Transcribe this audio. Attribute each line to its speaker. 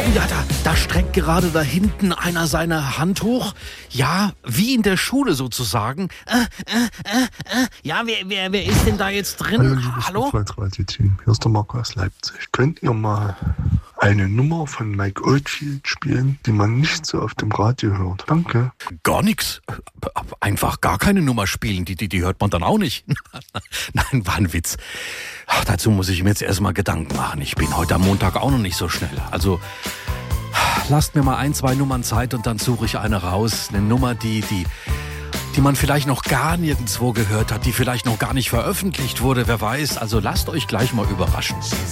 Speaker 1: Ja, da streckt gerade da hinten einer seine Hand hoch. Ja, wie in der Schule sozusagen. Ja, wer ist denn da jetzt drin?
Speaker 2: Hallo, liebes Fußballradio-Team. Hier ist der Marco aus Leipzig. Könnt ihr mal eine Nummer von Mike Oldfield spielen, die man nicht so auf dem Radio hört? Danke.
Speaker 1: Gar nichts. Einfach gar keine Nummer spielen. Die hört man dann auch nicht. Nein, war ein Witz. Ach, dazu muss ich mir jetzt erstmal Gedanken machen. Ich bin heute am Montag auch noch nicht so schnell. Also lasst mir mal 1, 2 Nummern Zeit und dann suche ich eine raus. Eine Nummer, die man vielleicht noch gar nirgendwo gehört hat, die vielleicht noch gar nicht veröffentlicht wurde. Wer weiß. Also lasst euch gleich mal überraschen.